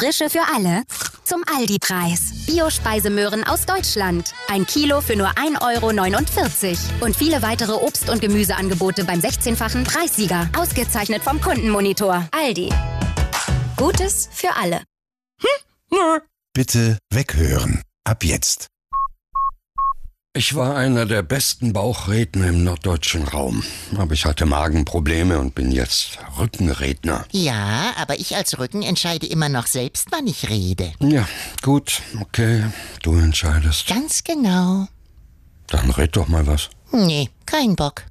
Frische für alle zum Aldi-Preis. Bio-Speisemöhren aus Deutschland. 1 Kilo für nur 1,49 €. Und viele weitere Obst- und Gemüseangebote beim 16-fachen Preissieger. Ausgezeichnet vom Kundenmonitor. Aldi. Gutes für alle. Nö. Bitte weghören. Ab jetzt. Ich war einer der besten Bauchredner im norddeutschen Raum. Aber ich hatte Magenprobleme und bin jetzt Rückenredner. Ja, aber ich als Rücken entscheide immer noch selbst, wann ich rede. Ja, gut, okay, du entscheidest. Ganz genau. Dann red doch mal was. Nee, kein Bock.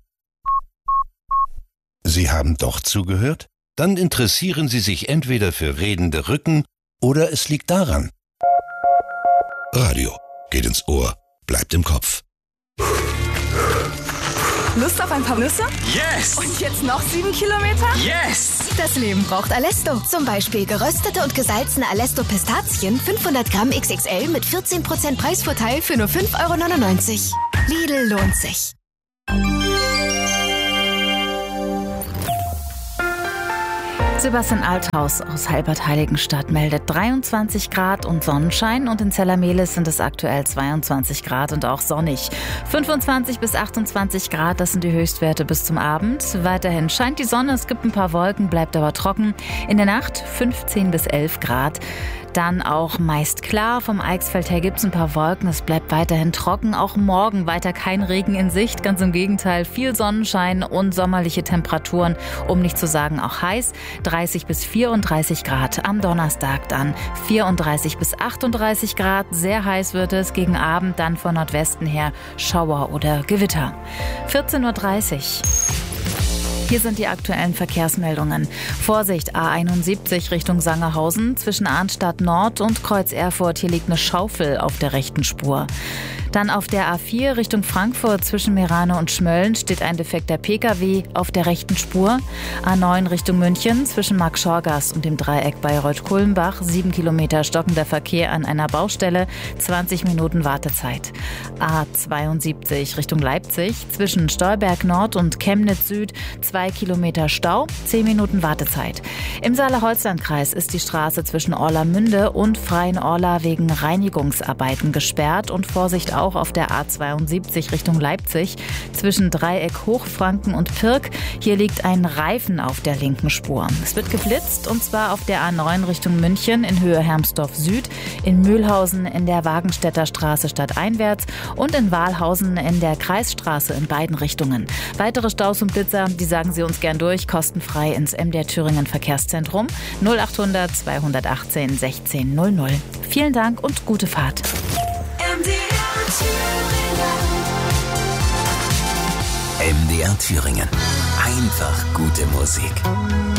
Sie haben doch zugehört? Dann interessieren Sie sich entweder für redende Rücken oder es liegt daran. Radio geht ins Ohr, bleibt im Kopf. Lust auf ein paar Nüsse? Yes! Und jetzt noch 7 Kilometer? Yes! Das Leben braucht Alesto. Zum Beispiel geröstete und gesalzene Alesto Pistazien, 500 Gramm XXL mit 14% Preisvorteil für nur 5,99 €. Lidl lohnt sich. Sebastian Althaus aus Halbert-Heiligenstadt meldet 23 Grad und Sonnenschein und in Zellermelis sind es aktuell 22 Grad und auch sonnig. 25 bis 28 Grad, das sind die Höchstwerte bis zum Abend. Weiterhin scheint die Sonne, es gibt ein paar Wolken, bleibt aber trocken. In der Nacht 15 bis 11 Grad. Dann auch meist klar. Vom Eichsfeld her gibt es ein paar Wolken. Es bleibt weiterhin trocken. Auch morgen weiter kein Regen in Sicht. Ganz im Gegenteil, viel Sonnenschein und sommerliche Temperaturen, um nicht zu sagen auch heiß. 30 bis 34 Grad. Am Donnerstag dann 34 bis 38 Grad. Sehr heiß wird es. Gegen Abend dann von Nordwesten her Schauer oder Gewitter. 14:30 Uhr. Hier sind die aktuellen Verkehrsmeldungen. Vorsicht, A71 Richtung Sangerhausen. Zwischen Arnstadt Nord und Kreuz Erfurt. Hier liegt eine Schaufel auf der rechten Spur. Dann auf der A4 Richtung Frankfurt zwischen Meerane und Schmölln steht ein defekter Pkw auf der rechten Spur. A9 Richtung München zwischen Marktschorgast und dem Dreieck Bayreuth-Kulmbach. 7 Kilometer stockender Verkehr an einer Baustelle, 20 Minuten Wartezeit. A72 Richtung Leipzig zwischen Stolberg Nord und Chemnitz Süd. 2 Kilometer Stau, 10 Minuten Wartezeit. Im Saale-Holstein-Kreis ist die Straße zwischen Orlamünde und Freien-Orla wegen Reinigungsarbeiten gesperrt und Vorsicht auch auf der A72 Richtung Leipzig zwischen Dreieck Hochfranken und Pirk. Hier liegt ein Reifen auf der linken Spur. Es wird geblitzt und zwar auf der A9 Richtung München in Höhe Hermsdorf Süd, in Mühlhausen in der Wagenstädter Straße stadteinwärts und in Wahlhausen in der Kreisstraße in beiden Richtungen. Weitere Staus und Blitzer, die sagen Sie uns gern durch, kostenfrei ins MDR Thüringen Verkehrszentrum 0800 218 16 00. Vielen Dank und gute Fahrt. MDR Thüringen. Einfach gute Musik.